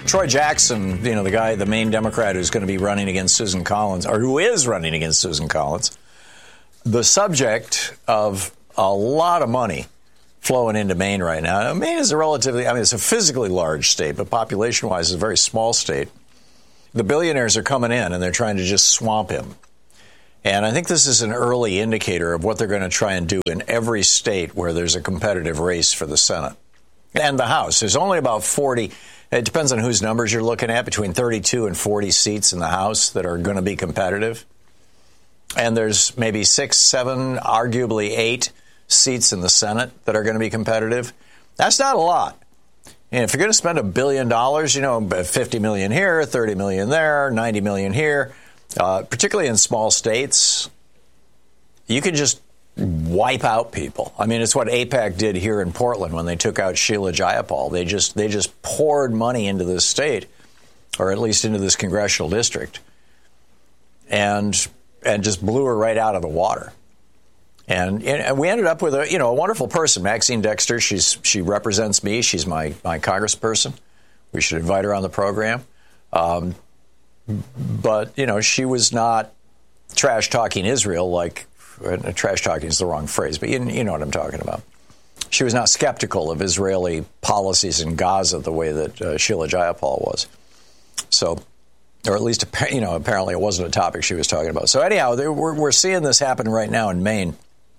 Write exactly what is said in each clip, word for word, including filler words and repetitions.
Troy Jackson, you know, the guy, the main Democrat who's going to be running against Susan Collins, or who is running against Susan Collins, the subject of a lot of money flowing into Maine right now. Now, Maine is a relatively, I mean, it's a physically large state, but population-wise, it's a very small state. The billionaires are coming in, and they're trying to just swamp him. And I think this is an early indicator of what they're going to try and do in every state where there's a competitive race for the Senate and the House. There's only about forty. It depends on whose numbers you're looking at, between thirty-two and forty seats in the House that are going to be competitive. And there's maybe six, seven, arguably eight seats in the Senate that are going to be competitive. That's not a lot. And if you're going to spend a billion dollars, you know, fifty million here, thirty million there, ninety million here, uh, particularly in small states, you can just wipe out people. I mean, it's what AIPAC did here in Portland when they took out Sheila Jayapal. They just they just poured money into this state, or at least into this congressional district, and and just blew her right out of the water. And, and we ended up with a you know a wonderful person, Maxine Dexter. She's she represents me. She's my my congressperson. We should invite her on the program. Um, but you know she was not trash talking Israel like. Uh, trash talking is the wrong phrase, but you, you know what I'm talking about. She was not skeptical of Israeli policies in Gaza the way that uh, Sheila Jayapal was. So, or at least, you know, apparently it wasn't a topic she was talking about. So anyhow, they, we're, we're seeing this happen right now in Maine.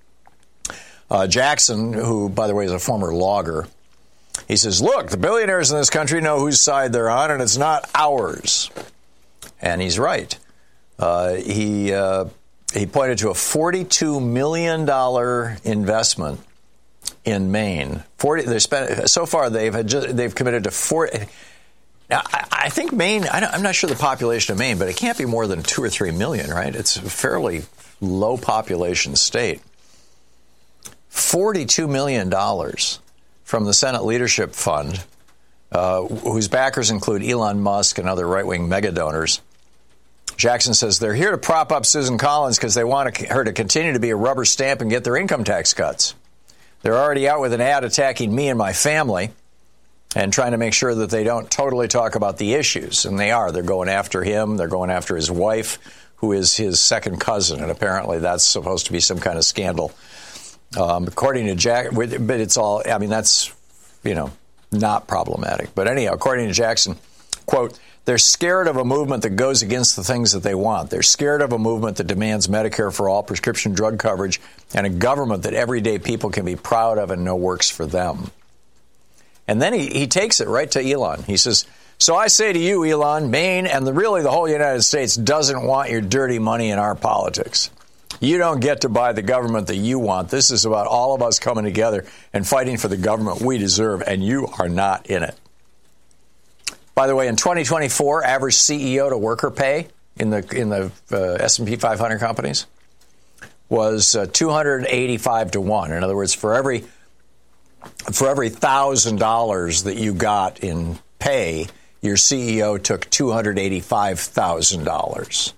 Uh, Jackson, who, by the way, is a former logger, he says, look, the billionaires in this country know whose side they're on, and it's not ours. And he's right. Uh, he... Uh, He pointed to a forty-two million dollars investment in Maine. forty they spent so far. They've had just, they've committed to forty. Now, I, I think Maine. I don't, I'm not sure the population of Maine, but it can't be more than two or three million, right? It's a fairly low population state. Forty-two million dollars from the Senate Leadership Fund, uh, whose backers include Elon Musk and other right-wing mega donors. Jackson says they're here to prop up Susan Collins because they want her to continue to be a rubber stamp and get their income tax cuts. They're already out with an ad attacking me and my family and trying to make sure that they don't totally talk about the issues. And they are. They're going after him. They're going after his wife, who is his second cousin. And apparently that's supposed to be some kind of scandal. Um, according to Jack, but it's all, I mean, that's, you know, not problematic. But anyhow, according to Jackson, quote, they're scared of a movement that goes against the things that they want. They're scared of a movement that demands Medicare for all, prescription drug coverage, and a government that everyday people can be proud of and know works for them. And then he, he takes it right to Elon. He says, so I say to you, Elon, Maine and the, really the whole United States doesn't want your dirty money in our politics. You don't get to buy the government that you want. This is about all of us coming together and fighting for the government we deserve, and you are not in it. By the way, in twenty twenty-four, average C E O to worker pay in the in the uh, S and P five hundred companies was uh, two hundred eighty-five to one. In other words, for every for every thousand dollars that you got in pay, your C E O took two hundred eighty-five thousand dollars.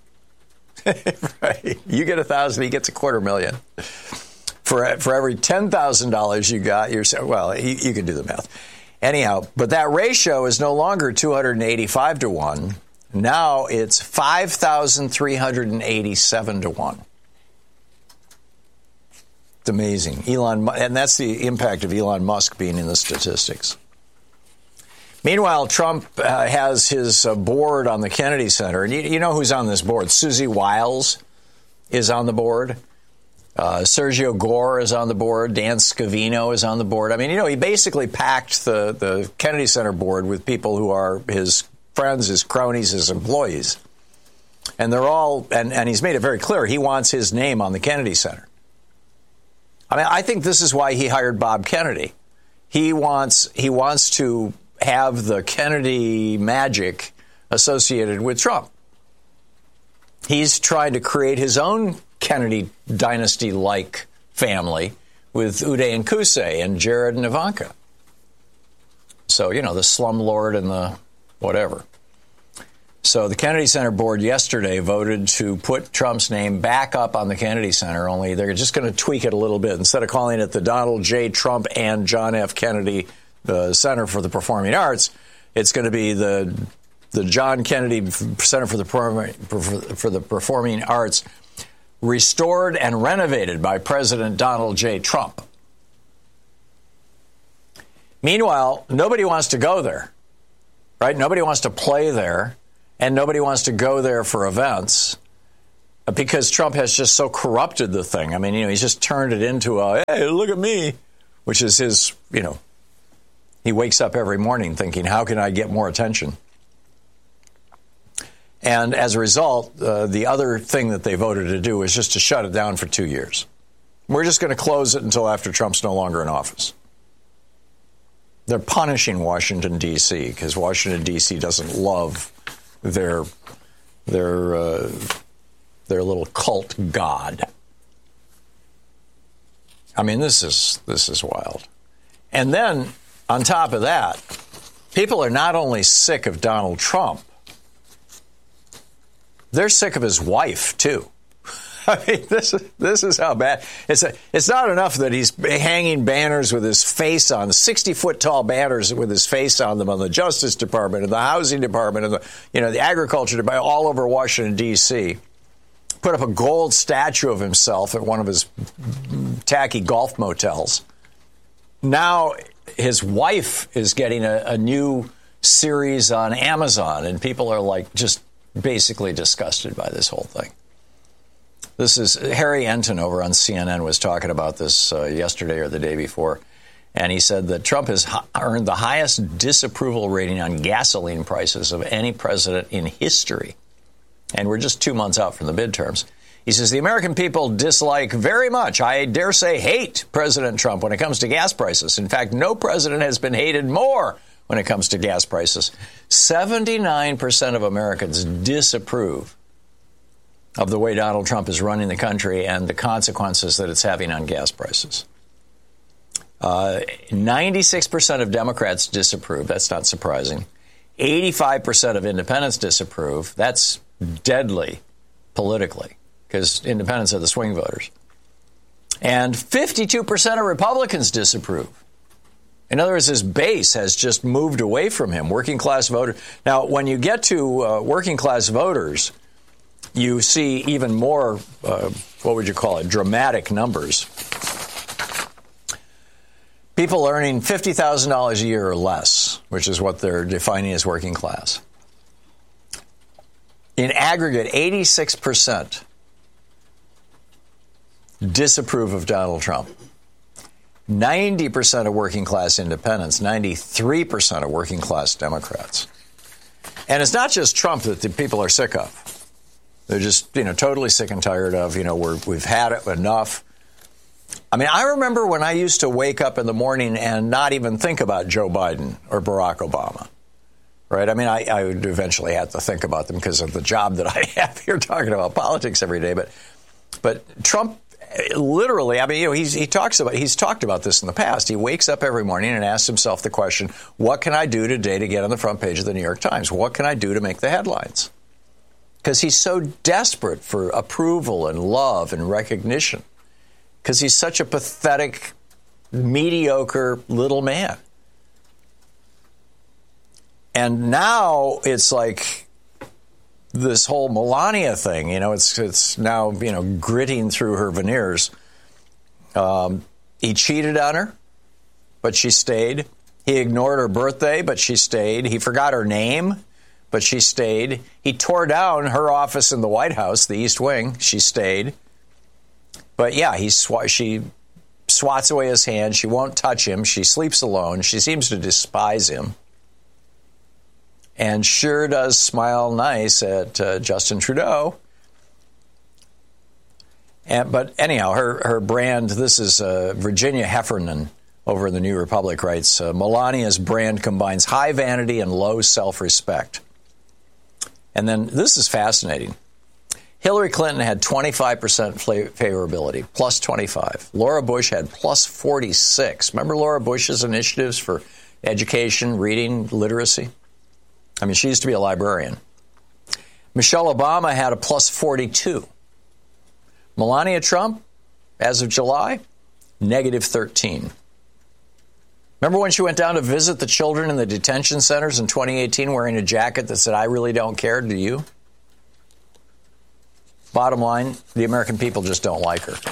Right? You get a thousand, he gets a quarter million. For for every ten thousand dollars you got, you're well, you, you can do the math. Anyhow, but that ratio is no longer two hundred eighty-five to one. Now it's five thousand three hundred eighty-seven to one. It's amazing. Elon, and that's the impact of Elon Musk being in the statistics. Meanwhile, Trump uh, has his uh, board on the Kennedy Center. And you, you know who's on this board? Susie Wiles is on the board. Uh, Sergio Gore is on the board. Dan Scavino is on the board. I mean, you know, he basically packed the, the Kennedy Center board with people who are his friends, his cronies, his employees. And they're all, and, and he's made it very clear, he wants his name on the Kennedy Center. I mean, I think this is why he hired Bob Kennedy. He wants, he wants to have the Kennedy magic associated with Trump. He's trying to create his own Kennedy dynasty-like family with Uday and Qusay and Jared and Ivanka. So, you know, the slumlord and the whatever. So the Kennedy Center board yesterday voted to put Trump's name back up on the Kennedy Center, only they're just going to tweak it a little bit. Instead of calling it the Donald J. Trump and John F. Kennedy the Center for the Performing Arts, It's going to be the the John Kennedy Center for the for the Performing Arts, restored and renovated by President Donald J. Trump. Meanwhile, nobody wants to go there, right? Nobody wants to play there, and nobody wants to go there for events because Trump has just so corrupted the thing. I mean, you know, he's just turned it into a, hey, look at me, which is his, you know, he wakes up every morning thinking, how can I get more attention? And as a result, uh, the other thing that they voted to do is just to shut it down for two years. We're just going to close it until after Trump's no longer in office. They're punishing Washington, D C, because Washington, D C doesn't love their their uh, their little cult god. I mean, this is this is wild. And then, on top of that, people are not only sick of Donald Trump, they're sick of his wife, too. I mean, this is, this is how bad. It's, a, it's not enough that he's hanging banners with his face on, sixty-foot-tall banners with his face on them on the Justice Department and the Housing Department and the, you know, the Agriculture Department all over Washington, D C Put up a gold statue of himself at one of his tacky golf motels. Now his wife is getting a, a new series on Amazon, and people are like just basically disgusted by this whole thing. This is Harry Enton over on C N N was talking about this uh, yesterday or the day before, and he said that Trump has h- earned the highest disapproval rating on gasoline prices of any president in history. And we're just two months out from the midterms. He says the American people dislike very much, I dare say hate, President Trump when it comes to gas prices. In fact, no president has been hated more when it comes to gas prices. seventy-nine percent of Americans disapprove of the way Donald Trump is running the country and the consequences that it's having on gas prices. Uh, ninety-six percent of Democrats disapprove. That's not surprising. eighty-five percent of independents disapprove. That's deadly politically because independents are the swing voters. And fifty-two percent of Republicans disapprove. In other words, his base has just moved away from him, working class voters. Now, when you get to uh, working class voters, you see even more, uh, what would you call it, dramatic numbers. People earning fifty thousand dollars a year or less, which is what they're defining as working class. In aggregate, eighty-six percent disapprove of Donald Trump. ninety percent of working class independents, ninety-three percent of working class Democrats. And it's not just Trump that the people are sick of. They're just, you know, totally sick and tired of, you know, we're, we've had it enough. I mean, I remember when I used to wake up in the morning and not even think about Joe Biden or Barack Obama. Right? I mean, I, I would eventually have to think about them because of the job that I have here talking about politics every day. But but Trump literally, I mean, you know, he's, he talks about he's talked about this in the past. He wakes up every morning and asks himself the question, what can I do today to get on the front page of the New York Times? What can I do to make the headlines? Because he's so desperate for approval and love and recognition. Because he's such a pathetic, mediocre little man. And now it's like this whole Melania thing, you know, it's it's now, you know, gritting through her veneers. Um, he cheated on her, but she stayed. He ignored her birthday, but she stayed. He forgot her name, but she stayed. He tore down her office in the White House, the East Wing. She stayed. But yeah, he sw- she swats away his hand. She won't touch him. She sleeps alone. She seems to despise him. And sure does smile nice at uh, Justin Trudeau. And, but anyhow, her, her brand, this is uh, Virginia Heffernan over in the New Republic writes, uh, Melania's brand combines high vanity and low self-respect. And then this is fascinating. Hillary Clinton had twenty-five percent favorability, plus twenty-five. Laura Bush had plus forty-six. Remember Laura Bush's initiatives for education, reading, literacy? I mean, she used to be a librarian. Michelle Obama had a plus forty-two. Melania Trump, as of July, negative thirteen. Remember when she went down to visit the children in the detention centers in twenty eighteen wearing a jacket that said, "I really don't care, do you?" Bottom line, the American people just don't like her.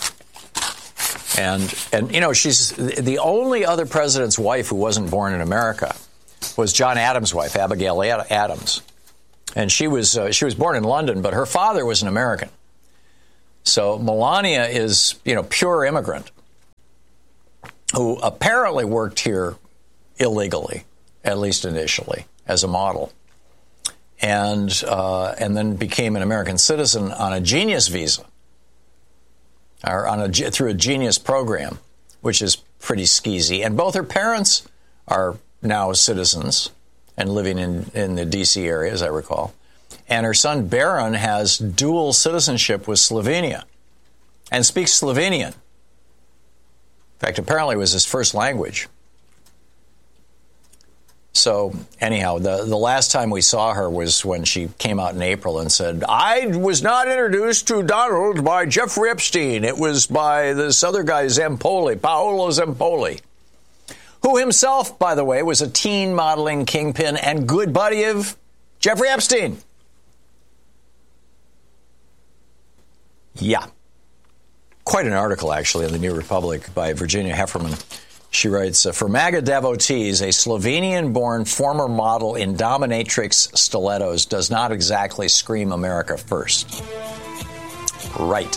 And, and you know, she's the only other president's wife who wasn't born in America was John Adams' wife, Abigail Adams. And she was uh, she was born in London, but her father was an American. So Melania is, you know, pure immigrant who apparently worked here illegally, at least initially, as a model, and uh, and then became an American citizen on a Genius visa, or on a through a Genius program, which is pretty skeezy. And both her parents are now citizens and living in, in the D C area, as I recall. And her son Baron has dual citizenship with Slovenia and speaks Slovenian. In fact, apparently it was his first language. So anyhow, the, the last time we saw her was when she came out in April and said, "I was not introduced to Donald by Jeffrey Epstein. It was by this other guy, Zampoli, Paolo Zampoli," who himself, by the way, was a teen modeling kingpin and good buddy of Jeffrey Epstein. Yeah. Quite an article, actually, in the New Republic by Virginia Hefferman. She writes, for MAGA devotees, a Slovenian-born former model in dominatrix stilettos does not exactly scream America first. Right.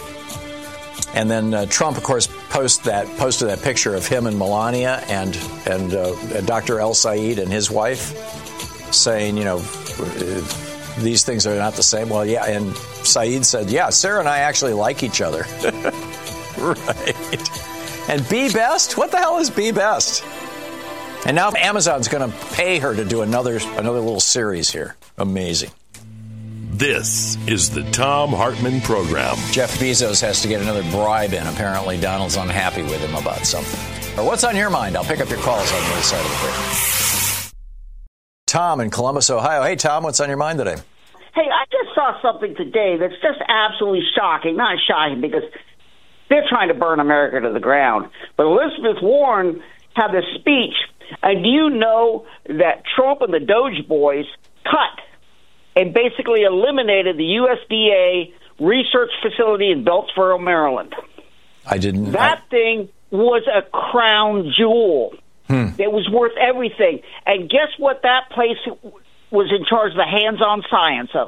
And then uh, Trump, of course, post that, posted that picture of him and Melania and, and uh, Doctor El Sayed and his wife saying, you know, these things are not the same. Well, yeah, and Saeed said, yeah, Sarah and I actually like each other. Right. And Be Best? What the hell is Be Best? And now Amazon's going to pay her to do another another little series here. Amazing. This is the Thom Hartmann Program. Jeff Bezos has to get another bribe in. Apparently, Donald's unhappy with him about something. Or what's on your mind? I'll pick up your calls on the other side of the break. Tom in Columbus, Ohio. Hey, Tom, what's on your mind today? Hey, I just saw something today that's just absolutely shocking. Not shocking because they're trying to burn America to the ground. But Elizabeth Warren had this speech, and do you know that Trump and the Doge boys cut and basically eliminated the U S D A research facility in Beltsboro, Maryland? I didn't. That I... thing was a crown jewel. Hmm. It was worth everything. And guess what that place was in charge of the hands-on science of?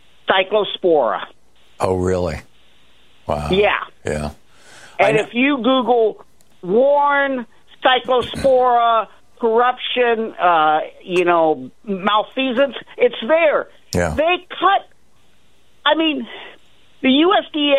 Cyclospora. Oh, really? Wow. Yeah. Yeah. And if you Google Warren, Cyclospora, corruption, uh, you know, malfeasance, it's there. Yeah. They cut, I mean, the U S D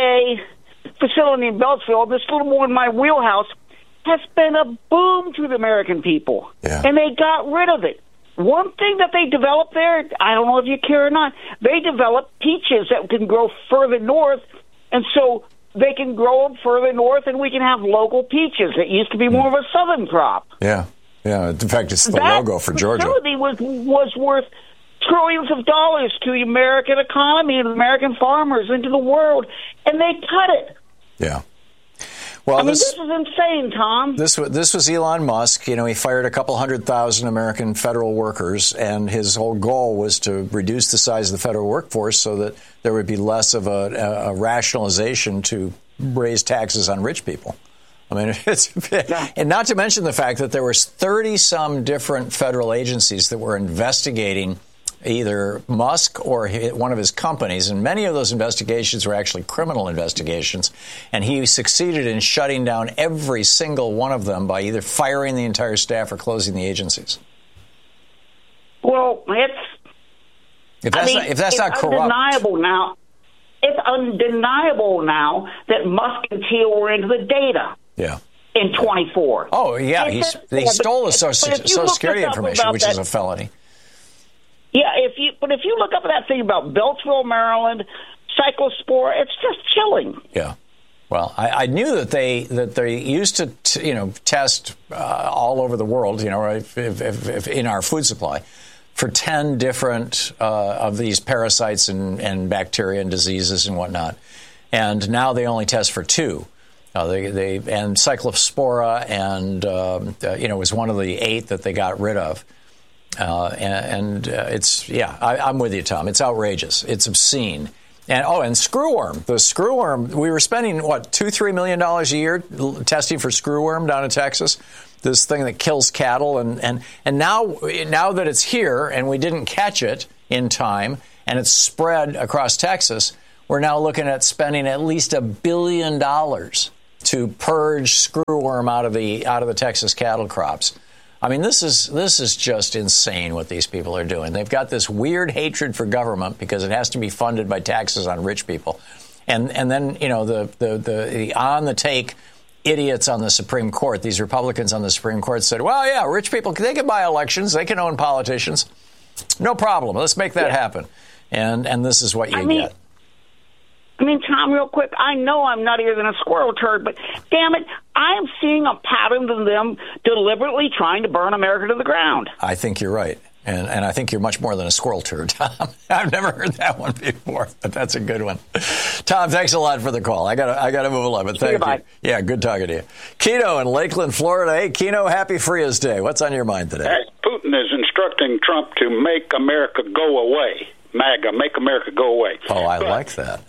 A facility in Beltsville, this little more in my wheelhouse, has been a boom to the American people. Yeah. And they got rid of it. One thing that they developed there, I don't know if you care or not, they developed peaches that can grow further north, and so they can grow them further north, and we can have local peaches. It used to be more of a southern crop. Yeah, yeah. In fact, it's the that logo for Georgia. That facility was, was worth trillions of dollars to the American economy and American farmers into the world, and they cut it. Yeah. Well, I mean, this, this is insane, Tom. This this was Elon Musk. You know, he fired a couple hundred thousand American federal workers, and his whole goal was to reduce the size of the federal workforce so that there would be less of a, a rationalization to raise taxes on rich people. I mean, it's yeah. And not to mention the fact that there was thirty some different federal agencies that were investigating either Musk or one of his companies, and many of those investigations were actually criminal investigations, and he succeeded in shutting down every single one of them by either firing the entire staff or closing the agencies. Well, it's if that's I mean, not, if that's it's not corrupt, undeniable now. It's undeniable now that Musk and Thiel were into the data. Yeah. In twenty-four. Oh yeah, he's, they yeah, stole but, the Social, Social Security information, which that, is a felony. Yeah, if you but if you look up that thing about Beltsville, Maryland, Cyclospora, it's just chilling. Yeah. Well, I, I knew that they that they used to t- you know test uh, all over the world, you know, if, if, if in our food supply for ten different uh, of these parasites and, and bacteria and diseases and whatnot, and now they only test for two. Uh, they, they and Cyclospora, and um, uh, you know, was one of the eight that they got rid of. Uh, and and uh, it's yeah, I, I'm with you, Tom. It's outrageous. It's obscene. And oh, and screwworm. The screwworm. We were spending what two, three million dollars a year testing for screwworm down in Texas. This thing that kills cattle, and and and now now that it's here, and we didn't catch it in time, and it's spread across Texas, we're now looking at spending at least a billion dollars to purge screwworm out of the out of the Texas cattle crops. I mean, this is this is just insane what these people are doing. They've got this weird hatred for government because it has to be funded by taxes on rich people, and and then you know the the the, the on the take idiots on the Supreme Court. These Republicans on the Supreme Court said, "Well, yeah, rich people they can buy elections, they can own politicians, no problem. Let's make that yeah. happen." And and this is what you I mean, get. I mean, Tom, real quick, I know I'm nuttier than a squirrel turd, but damn it, I am seeing a pattern of them deliberately trying to burn America to the ground. I think you're right. And and I think you're much more than a squirrel turd, Tom. I've never heard that one before, but that's a good one. Tom, thanks a lot for the call. I got I got to move along, but thank you. Bye. Yeah, good talking to you. Keno in Lakeland, Florida. Hey, Keno, happy Frias Day. What's on your mind today? As Putin is instructing Trump to make America go away. MAGA, make America go away. Oh, I but like that.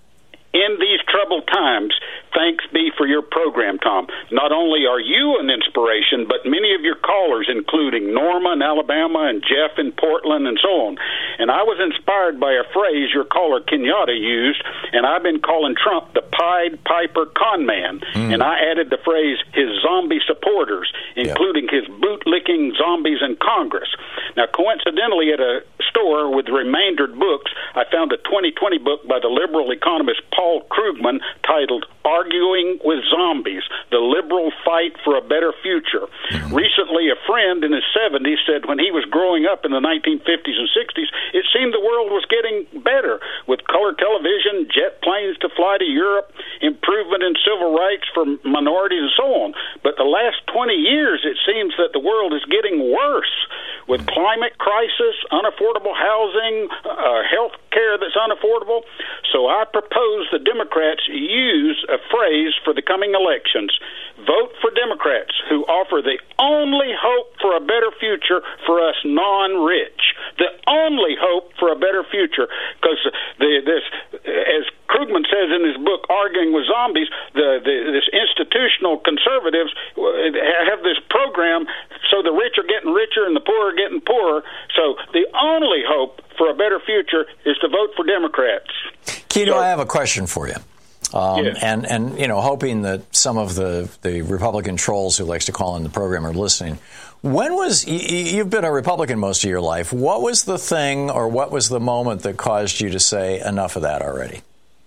In these troubled times, thanks be for your program, Tom. Not only are you an inspiration, but many of your callers, including Norma in Alabama and Jeff in Portland and so on. And I was inspired by a phrase your caller Kenyatta used, and I've been calling Trump the Pied Piper con man. Mm. And I added the phrase his zombie supporters, including yep. his bootlicking zombies in Congress. Now, coincidentally, at a store with remaindered books, I found a twenty twenty book by the liberal economist Paul Krugman titled Arguing with Zombies, The Liberal Fight for a Better Future. Mm-hmm. Recently, a friend in his seventies said when he was growing up in the nineteen fifties and sixties, it seemed the world was getting better, with color television, jet planes to fly to Europe, improvement in civil rights for minorities, and so on. But the last twenty years, it seems that the world is getting worse, with mm-hmm. climate crisis, unaffordable housing, uh, health care that's unaffordable. So I propose the Democrats use a phrase for the coming elections. Vote for Democrats who offer the only hope for a better future for us non-rich. The only hope for a better future, because the, this, as Krugman says in his book, Arguing with Zombies, the, the, this institutional conservatives have this program so the rich are getting richer and the poor are getting poorer. So the only hope for a better future is to vote for Democrats. Keno, so, I have a question for you. Um, yes. and, and, you know, hoping that some of the, the Republican trolls who likes to call in the program are listening. When was, you've been a Republican most of your life, what was the thing or what was the moment that caused you to say enough of that already?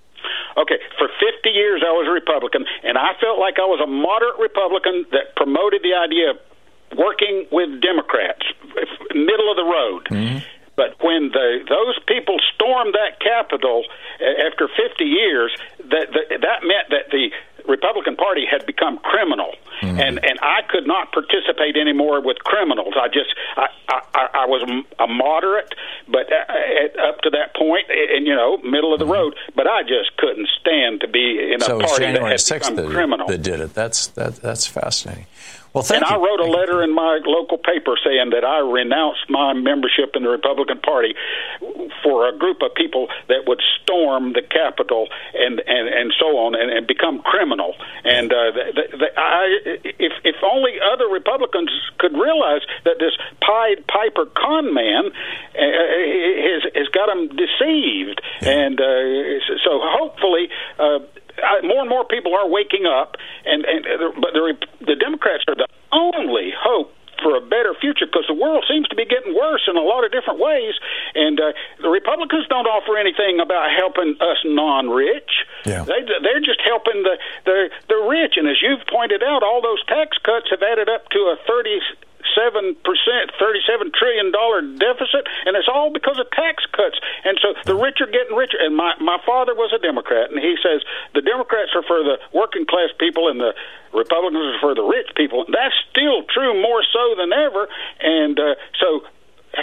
Okay, for fifty years I was a Republican, and I felt like I was a moderate Republican that promoted the idea of working with Democrats, middle of the road. Mm-hmm. But when the, those people stormed that Capitol after fifty years, that, that, that meant that the Republican Party had become criminal, mm. and and I could not participate anymore with criminals. I just I I, I was a moderate, but up to that point, and you know, middle of the mm. road. But I just couldn't stand to be in a so party January that had become that, criminal. That did it. That's that that's fascinating. Well, thank and you. I wrote a letter in my local paper saying that I renounced my membership in the Republican Party for a group of people that would storm the Capitol and, and, and so on and, and become criminal. And uh, the, the, I, if, if only other Republicans could realize that this Pied Piper con man uh, has, has got them deceived. Yeah. And uh, so hopefully... Uh, I, more and more people are waking up, and, and but the, the Democrats are the only hope for a better future, because the world seems to be getting worse in a lot of different ways, and uh, the Republicans don't offer anything about helping us non-rich. Yeah. They, they're just helping the, the, the rich, and as you've pointed out, all those tax cuts have added up to a thirty-seven percent, thirty-seven trillion dollars deficit, and it's all because of tax cuts. And so the rich are getting richer. And my, my father was a Democrat, and he says the Democrats are for the working class people and the Republicans are for the rich people. That's still true, more so than ever. And uh, so, come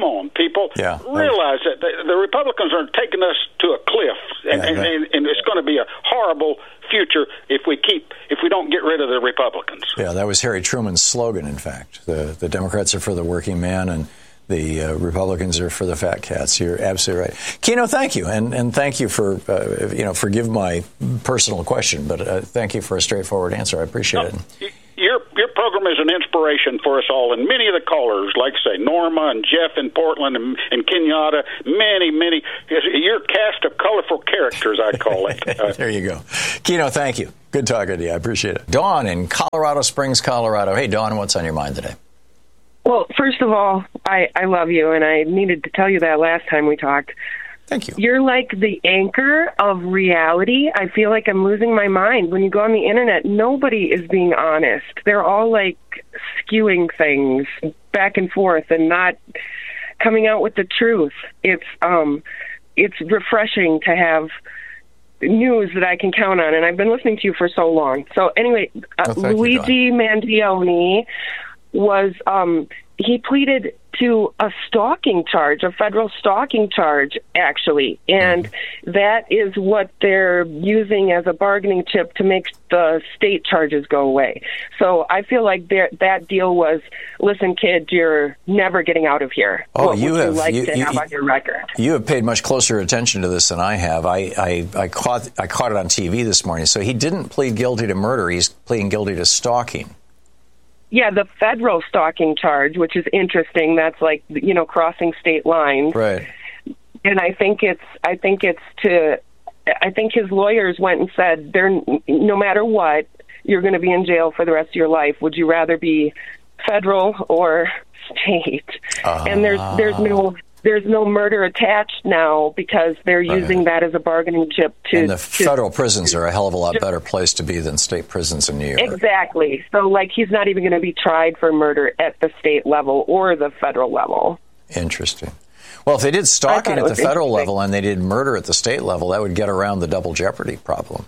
on, people. Yeah. Realize that the, the Republicans are taking us to a cliff, and, Yeah, and, that- and, and it's going to be a horrible future if we keep if we don't get rid of the Republicans. Yeah, that was Harry Truman's slogan, in fact. The the Democrats are for the working man, and the uh, Republicans are for the fat cats. You're absolutely right. Keno, thank you. And and thank you for, uh, you know, forgive my personal question, but uh, thank you for a straightforward answer. I appreciate No, it. Your your program is an inspiration for us all, and many of the callers, like I say, Norma and Jeff in Portland and, and Kenyatta, many, many, your cast of colorful characters, I call it. Uh, There you go. Keno, thank you. Good talking to you. I appreciate it. Dawn in Colorado Springs, Colorado. Hey, Dawn, what's on your mind today? Well, first of all, I, I love you, and I needed to tell you that last time we talked. Thank you. You're like the anchor of reality. I feel like I'm losing my mind. When you go on the internet, nobody is being honest. They're all like skewing things back and forth and not coming out with the truth. It's um, it's refreshing to have news that I can count on, and I've been listening to you for so long. So anyway, uh, Oh, thank you, Luigi Mangione was um, he pleaded to a stalking charge, a federal stalking charge, actually. And that is what they're using as a bargaining chip to make the state charges go away. So I feel like that deal was, listen, kid, you're never getting out of here. Oh, what you would have you like you, to you, have on your record? You have paid much closer attention to this than I have. I, I, I caught I caught it on T V this morning. So he didn't plead guilty to murder. He's pleading guilty to stalking. Yeah, the federal stalking charge, which is interesting. That's like, you know, crossing state lines. Right. And I think it's, I think it's to, I think his lawyers went and said, "They're no matter what, you're going to be in jail for the rest of your life. Would you rather be federal or state?" Uh, and there's, there's no, there's no murder attached now because they're using right. that as a bargaining chip to. And the to, federal prisons are a hell of a lot better place to be than state prisons in New York. Exactly. So, like, he's not even going to be tried for murder at the state level or the federal level. Interesting. Well, if they did stalking at the federal level and they did murder at the state level, that would get around the double jeopardy problem.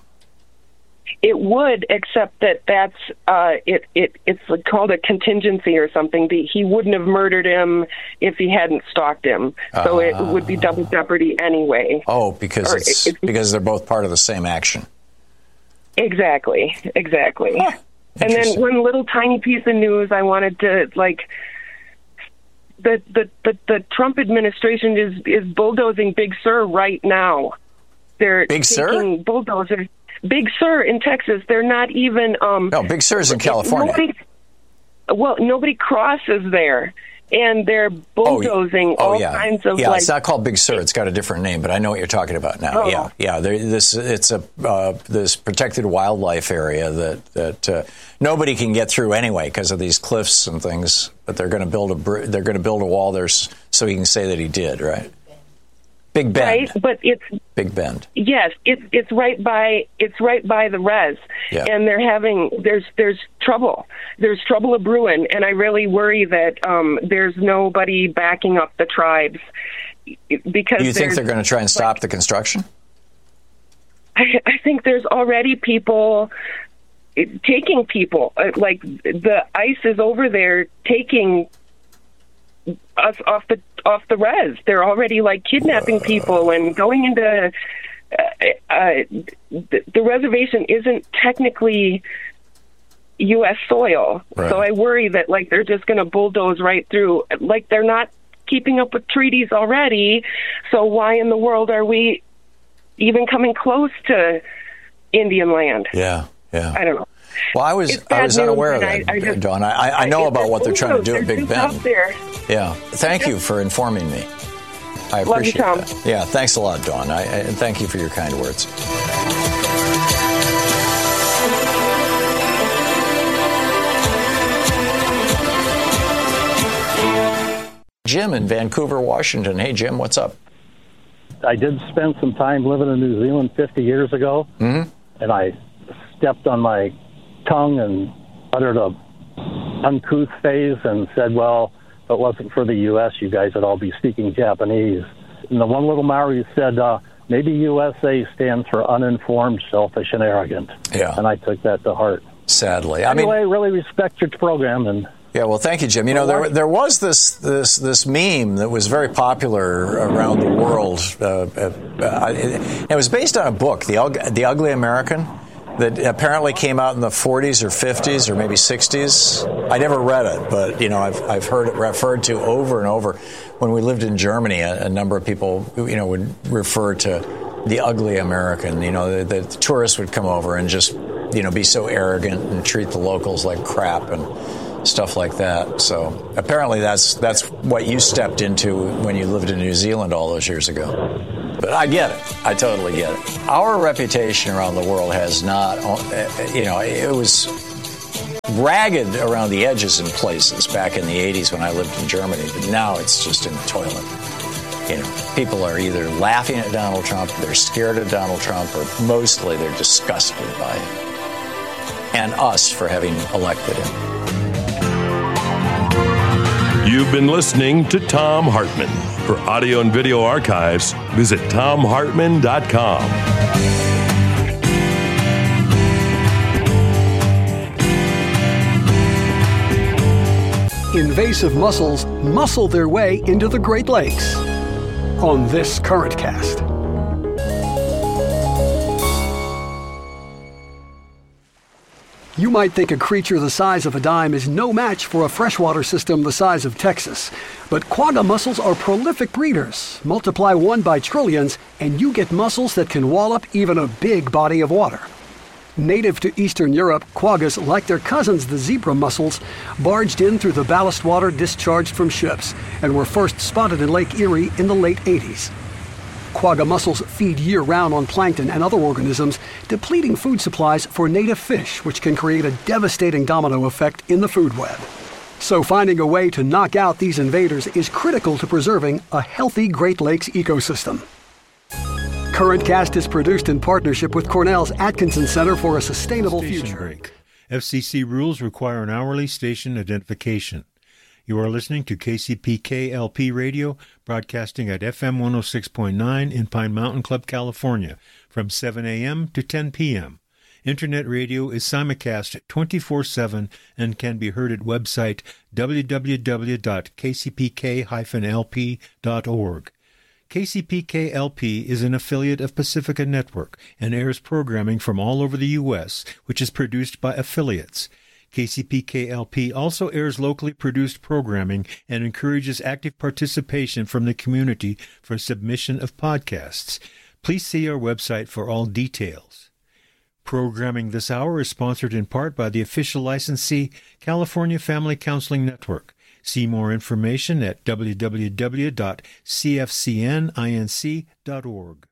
It would, except that that's uh, it. It it's called a contingency or something. The, he wouldn't have murdered him if he hadn't stalked him, so uh, it would be double jeopardy anyway. Oh, because or it's, it's because they're both part of the same action. Exactly, exactly. Huh, and then one little tiny piece of news I wanted to like. The the the, the Trump administration is is bulldozing Big Sur right now. They're Big taking Sur? bulldozers. Big Sur in Texas, they're not even... Um, no, Big Sur's in California. Nobody, well, nobody crosses there, and they're bulldozing oh, oh, all yeah. kinds of... Yeah, like, it's not called Big Sur. It's got a different name, but I know what you're talking about now. Oh. Yeah, yeah. There, this It's a uh, this protected wildlife area that, that uh, nobody can get through anyway because of these cliffs and things, but they're going to build a they're going to build a wall there so he can say that he did, right? Big Bend. Right, but it's Big Bend. Yes, it's it's right by it's right by the res, yeah. and they're having there's there's trouble. There's trouble a brewing, and I really worry that um, there's nobody backing up the tribes because you think they're going to try and stop like, the construction? I, I think there's already people taking people like the ICE is over there taking us off the off the res. They're already like kidnapping people and going into uh, uh, the, the reservation isn't technically U S soil, right. So I worry that like they're just going to bulldoze right through. Like they're not keeping up with treaties already. So why in the world are we even coming close to Indian land? Yeah, yeah. I don't know. Well, I was I was unaware of that, I, I just, Dawn. I, I know about what they're trying to do at Big Bend. There. Yeah. Thank you for informing me. I appreciate Love you, Tom. that. Yeah, thanks a lot, Dawn. I, and thank you for your kind words. Jim in Vancouver, Washington. Hey, Jim, what's up? I did spend some time living in New Zealand fifty years ago, mm-hmm. and I stepped on my tongue and uttered a uncouth phrase and said, well, if it wasn't for the U S, you guys would all be speaking Japanese. And the one little Maori said, uh, maybe U S A stands for uninformed, selfish, and arrogant. Yeah. And I took that to heart. Sadly. I anyway, mean, I really respect your program, and Yeah, well, thank you, Jim. You know, there there was this this this meme that was very popular around the world. Uh, uh, it, it was based on a book, The The Ugly American, that apparently came out in the forties or fifties or maybe sixties. I never read it, but you know, I've I've heard it referred to over and over. When we lived in Germany, a, a number of people, you know, would refer to The Ugly American. You know, the, the tourists would come over and just, you know, be so arrogant and treat the locals like crap and stuff like that. So apparently that's that's what you stepped into when you lived in New Zealand all those years ago. But I get it. I totally get it. Our reputation around the world has not, you know, it was ragged around the edges in places back in the eighties when I lived in Germany, but now it's just in the toilet. You know, people are either laughing at Donald Trump, they're scared of Donald Trump, or mostly they're disgusted by him and us for having elected him. You've been listening to Thom Hartmann. For audio and video archives, visit thom hartmann dot com. Invasive mussels muscle their way into the Great Lakes on this Current Cast. You might think a creature the size of a dime is no match for a freshwater system the size of Texas. But quagga mussels are prolific breeders. Multiply one by trillions, and you get mussels that can wallop even a big body of water. Native to Eastern Europe, quaggas, like their cousins the zebra mussels, barged in through the ballast water discharged from ships and were first spotted in Lake Erie in the late eighties. Quagga mussels feed year-round on plankton and other organisms, depleting food supplies for native fish, which can create a devastating domino effect in the food web. So finding a way to knock out these invaders is critical to preserving a healthy Great Lakes ecosystem. Current Cast is produced in partnership with Cornell's Atkinson Center for a Sustainable Station Future. Break. F C C rules require an hourly station identification. You are listening to K C P K L P Radio, broadcasting at F M one oh six point nine in Pine Mountain Club, California, from seven a.m. to ten p.m. Internet radio is simulcast twenty-four seven and can be heard at website w w w dot k c p k dash l p dot org. K C P K L P is an affiliate of Pacifica Network and airs programming from all over the U S, which is produced by affiliates. K C P K L P also airs locally produced programming and encourages active participation from the community for submission of podcasts. Please see our website for all details. Programming this hour is sponsored in part by the official licensee, California Family Counseling Network. See more information at w w w dot c f c n inc dot org.